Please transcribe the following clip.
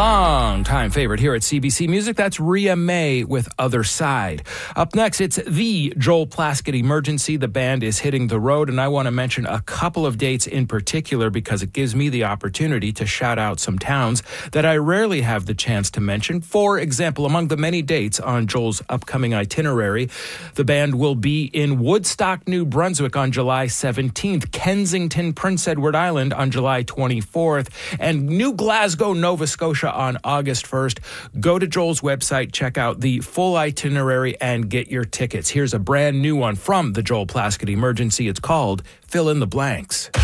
Long-time favorite here at CBC Music, that's Rhea May with Other Side. Up next, it's the Joel Plaskett Emergency. The band is hitting the road, and I want to mention a couple of dates in particular because it gives me the opportunity to shout out some towns that I rarely have the chance to mention. For example, among the many dates on Joel's upcoming itinerary, the band will be in Woodstock, New Brunswick on July 17th, Kensington, Prince Edward Island on July 24th, and New Glasgow, Nova Scotia on August 1st. Go to Joel's website, check out the full itinerary, and get your tickets. Here's a brand new one from the Joel Plaskett Emergency. It's called Fill in the Blanks.